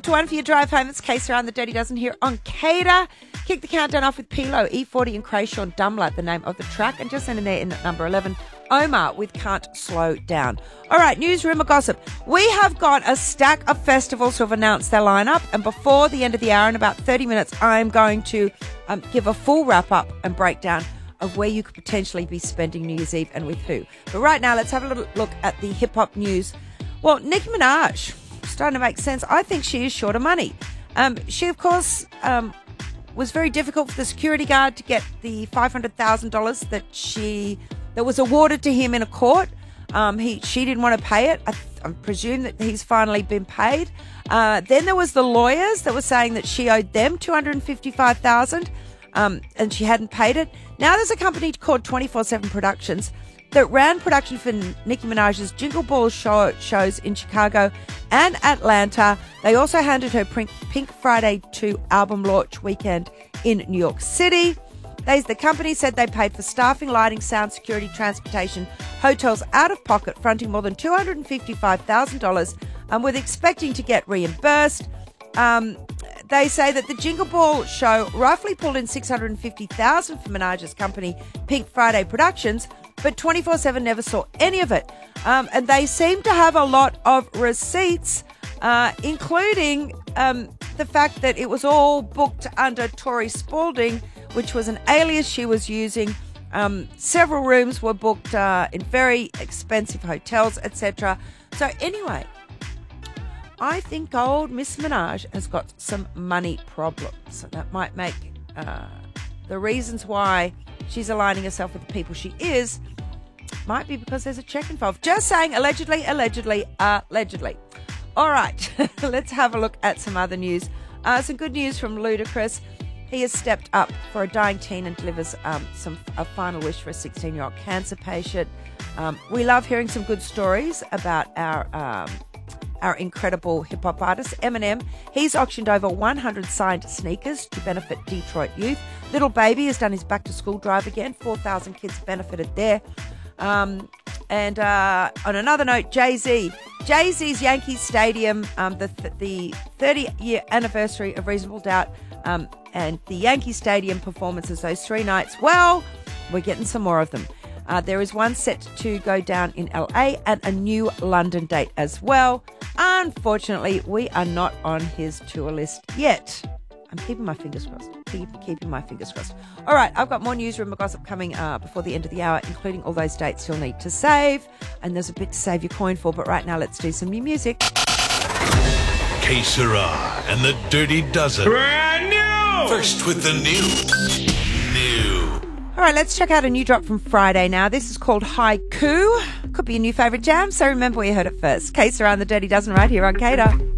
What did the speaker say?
to 1 for your drive home. It's Case Around the Dirty Dozen here on Cater. Kick the countdown off with Pilo, E40 and Krayshawn Dumbler, the name of the track. And just in there in at number 11, Omar with Can't Slow Down. All right, news, rumour, gossip. We have got a stack of festivals who have announced their lineup. And before the end of the hour, in about 30 minutes, I'm going to give a full wrap-up and breakdown of where you could potentially be spending New Year's Eve and with who. But right now, let's have a little look at the hip-hop news. Well, Nicki Minaj, starting to make sense. I think she is short of money. She, of course, was very difficult for the security guard to get the $500,000 that was awarded to him in a court. She didn't want to pay it. I presume that he's finally been paid. Then there was the lawyers that were saying that she owed them $255,000, and she hadn't paid it. Now there's a company called 24/7 Productions that ran production for Nicki Minaj's Jingle Ball shows in Chicago and Atlanta. They also handed her Pink Friday 2 album launch weekend in New York City. The company said they paid for staffing, lighting, sound, security, transportation, hotels out of pocket, fronting more than $255,000, and with expecting to get reimbursed. They say that the Jingle Ball show roughly pulled in $650,000 for Minaj's company, Pink Friday Productions, but 24/7 never saw any of it. And they seem to have a lot of receipts, including the fact that it was all booked under Tori Spalding, which was an alias she was using. Several rooms were booked in very expensive hotels, etc. So anyway, I think old Miss Minaj has got some money problems. And that might make the reasons why she's aligning herself with the people she is might be because there's a check involved. Just saying, allegedly. All right, let's have a look at some other news. Some good news from Ludacris. He has stepped up for a dying teen and delivers a final wish for a 16-year-old cancer patient. We love hearing some good stories about our incredible hip-hop artist, Eminem. He's auctioned over 100 signed sneakers to benefit Detroit youth. Little Baby has done his back-to-school drive again. 4,000 kids benefited there. And on another note, Jay-Z's Yankee Stadium, the 30-year anniversary of Reasonable Doubt, and the Yankee Stadium performances those 3 nights. Well, we're getting some more of them. There is one set to go down in LA and a new London date as well. Unfortunately, we are not on his tour list yet. I'm keeping my fingers crossed. Keeping my fingers crossed. All right, I've got more news, rumour, gossip coming before the end of the hour, including all those dates you'll need to save. And there's a bit to save your coin for, but right now let's do some new music. Que Sera and the Dirty Dozen. Brand new! First with the new. All right, let's check out a new drop from Friday now. This is called Haiku. Could be a new favourite jam, so remember where you heard it first. Case Around the Dirty Dozen right here on Cater.